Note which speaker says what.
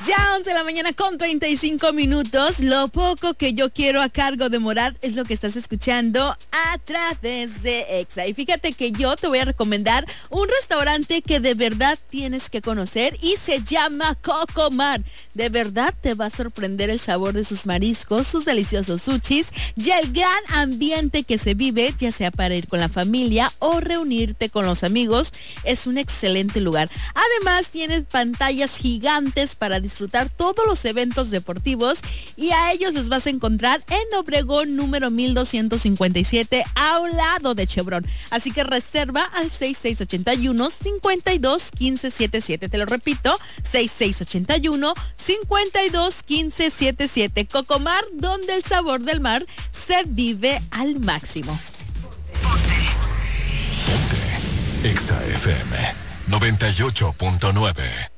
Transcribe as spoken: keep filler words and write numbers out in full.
Speaker 1: Ya once de la mañana con treinta y cinco minutos. Lo poco que yo quiero a cargo de Morat es lo que estás escuchando a través de Exa. Y fíjate que yo te voy a recomendar un restaurante que de verdad tienes que conocer y se llama Cocomar. De verdad te va a sorprender el sabor de sus mariscos, sus deliciosos sushis y el gran ambiente que se vive, ya sea para ir con la familia o reunirte con los amigos. Es un excelente lugar. Además, tienes pantallas gigantes para disfrutar todos los eventos deportivos y a ellos les vas a encontrar en Obregón número mil doscientos cincuenta y siete a un lado de Chevron. Así que reserva al seis seis ocho uno, cinco dos uno cinco siete siete. Te lo repito, seis seis ocho uno, cinco dos uno cinco siete siete. Cocomar, donde el sabor del mar se vive al máximo.
Speaker 2: Ponte Exa F M noventa y ocho punto nueve.